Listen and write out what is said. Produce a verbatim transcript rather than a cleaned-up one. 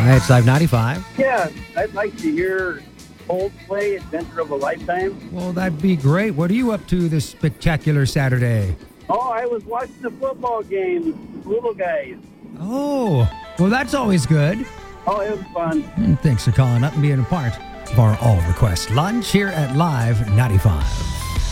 Hi, it's Live ninety-five. Yeah, I'd like to hear Coldplay, Adventure of a Lifetime. Well, that'd be great. What are you up to this spectacular Saturday? Oh, I was watching the football game with the little guys. Oh, well, that's always good. Oh, it was fun. And thanks for calling up and being a part of our all-request lunch here at Live ninety-five.